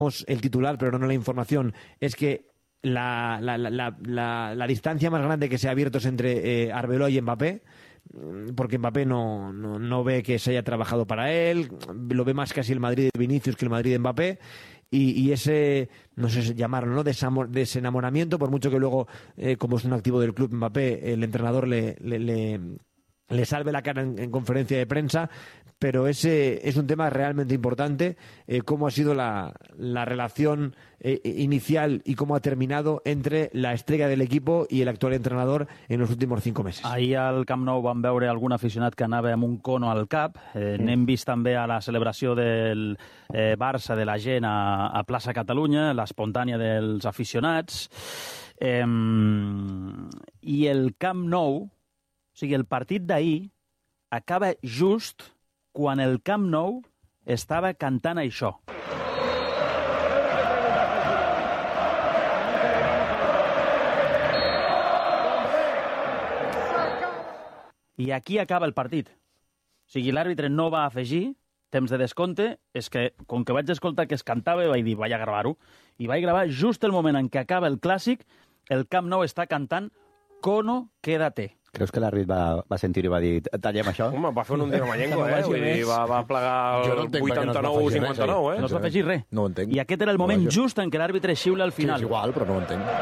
el titular, pero no la información, es que la distancia más grande que se ha abierto es entre Arbeloa y Mbappé, porque Mbappé no ve que se haya trabajado para él, lo ve más casi el Madrid de Vinicius que el Madrid de Mbappé, y ese, no sé si llamarlo, ¿no?, desenamoramiento, por mucho que luego, como es un activo del club Mbappé, el entrenador le salve la cara en conferencia de prensa, pero ese es un tema realmente importante, cómo ha sido la relación inicial y cómo ha terminado entre la estrella del equipo i l'actual entrenador en los últimos 5 meses. Ahir al Camp Nou vam veure algun aficionat que anava amb un cono al cap. N'hem vist també a la celebració del Barça de la gent a Plaça Catalunya, l'espontània dels aficionats. I el Camp Nou, o sigui, el partit d'ahir acaba just quan el Camp Nou estava cantant això. I aquí acaba el partit. O sigui, l'àrbitre no va afegir temps de descompte, és que, com que vaig escoltar que es cantava, vaig dir, vaig a gravar-ho, i vaig gravar just el moment en què acaba el clàssic, el Camp Nou està cantant Cono, quédate. Creus que l'àrbit va sentir i va dir tallem això? Home, va fer un Diomayenko, Vull dir, va plegar el 89-59, No es va afegir res. No ho entenc. I aquest era el moment just en què l'àrbitre xiula al final. Sí, és igual, però no ho entenc.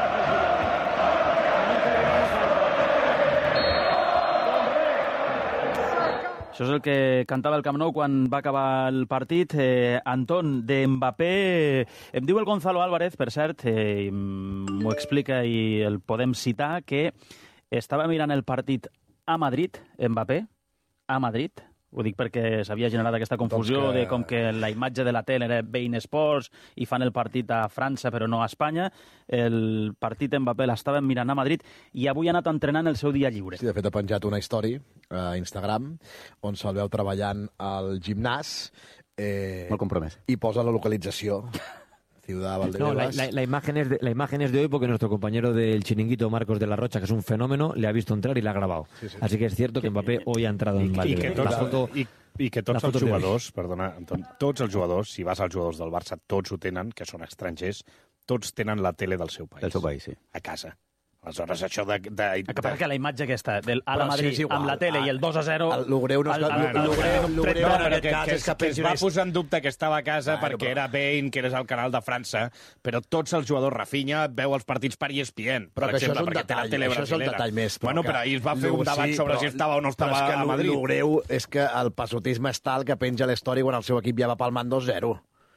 Això és el que cantava el Camp Nou quan va acabar el partit. Anton, de Mbappé, em diu el Gonzalo Álvarez, per cert, m'ho explica i el podem citar, que estava mirant el partit a Madrid, Mbappé, a Madrid. Ho dic perquè s'havia generat aquesta confusió de com que la imatge de la tele era Bein Sports i fan el partit a França però no a Espanya. El partit Mbappé l'estaven mirant a Madrid i avui ha anat entrenant el seu dia lliure. Sí, de fet ha penjat una història a Instagram on se'l veu treballant al gimnàs. Molt compromès. I posa la localització. Ciudad Valdebebas. No, la imagen es de hoy porque nuestro compañero del Chiringuito, Marcos de la Rocha, que es un fenómeno, le ha visto entrar y la ha grabado. Sí. Así que es cierto que Mbappé hoy ha entrado en Valdebebas. I que tots els jugadors, perdona, Anton, tots els jugadors, si vas als jugadors del Barça, tots ho tenen, que són estrangers, tots tenen la tele del seu país. Del seu país, sí. A casa. Aleshores, això de... Perquè la imatge aquesta, del a la Madrid amb la tele i el 2-0... El greu no és que es va posar en dubte que estava a casa perquè era Bein, que eres al canal de França, però tots els jugadors, Rafinha, veu els partits per ESPN, per exemple, perquè té la tele brasilera. Això és un detall més. Bueno, però ahir es va fer un debat sobre si estava o no estava a Madrid. El greu és que el passotisme és tal que penja l'història quan el seu equip ja va palmant 2-0.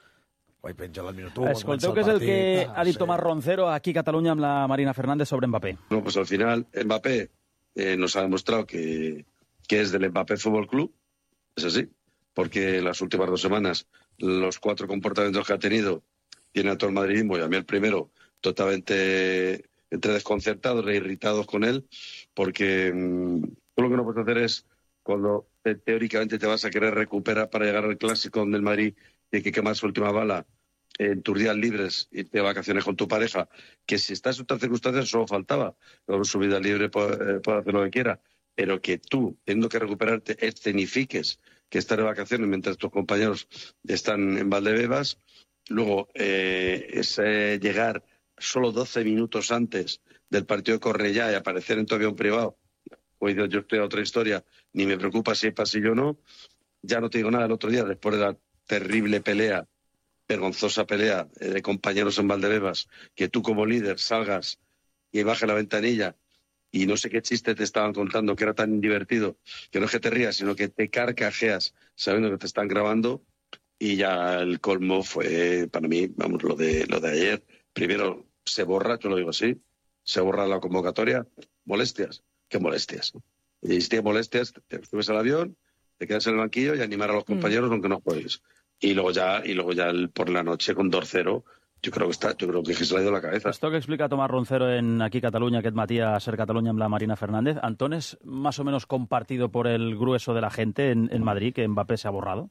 Escolteu què és el que ha dit Tomás Roncero aquí a Catalunya amb la Marina Fernández sobre Mbappé. No, pues al final Mbappé nos ha demostrado que es del Mbappé Fútbol Club, es así, porque las últimas 2 semanas los 4 comportamientos que ha tenido tiene a todo el madridismo y a mí el primero totalmente entre desconcertados e irritados con él, porque tú lo que no puedes hacer es cuando teóricamente te vas a querer recuperar para llegar al clásico donde el Madrid tiene que quemar su última bala en tus días libres, irte de vacaciones con tu pareja, que si estás en otras circunstancias solo faltaba, luego su vida libre puede hacer lo que quiera, pero que tú, teniendo que recuperarte, escenifiques que estás de vacaciones mientras tus compañeros están en Valdebebas, luego es llegar solo 12 minutos antes del partido de Cornellá y aparecer en tu avión privado. Hoy yo estoy a otra historia, ni me preocupa si hay pasillo o no, ya no te digo nada el otro día, después de la terrible pelea, vergonzosa pelea de compañeros en Valdebebas, que tú como líder salgas y bajes la ventanilla y no sé qué chiste te estaban contando que era tan divertido, que no es que te rías, sino que te carcajeas sabiendo que te están grabando, y ya el colmo fue para mí, vamos, lo de ayer. Primero se borra, yo lo digo así, se borra la convocatoria, molestias, ¿qué molestias? Y si tienes molestias, te subes al avión, te quedas en el banquillo y animar a los compañeros aunque no juegues. Y luego ya por la noche con 2-0, yo creo que se le ha ido la cabeza. Esto que explica Tomás Roncero aquí Cataluña aquest matí a Ser Cataluña amb la Marina Fernández, Antón, ¿es más o menos compartido por el grueso de la gente en Madrid que Mbappé se ha borrado?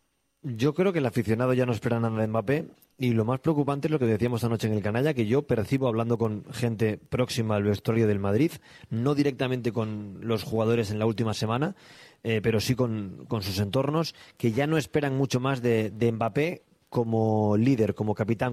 Yo creo que el aficionado ya no espera nada de Mbappé, y lo más preocupante es lo que decíamos anoche en el canalla, que yo percibo hablando con gente próxima al vestuario del Madrid, no directamente con los jugadores en la última semana, pero sí con sus entornos, que ya no esperan mucho más de Mbappé, como líder, como capitán,